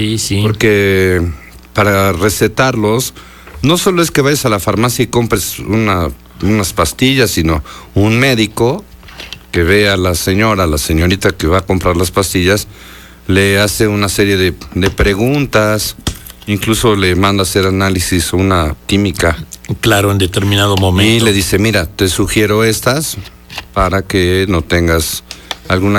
Sí, sí. Porque para recetarlos, no solo es que vayas a la farmacia y compres unas pastillas, sino un médico que ve a la señorita que va a comprar las pastillas, le hace una serie de preguntas, incluso le manda a hacer análisis, una química. Claro, en determinado momento. Y le dice, mira, te sugiero estas para que no tengas alguna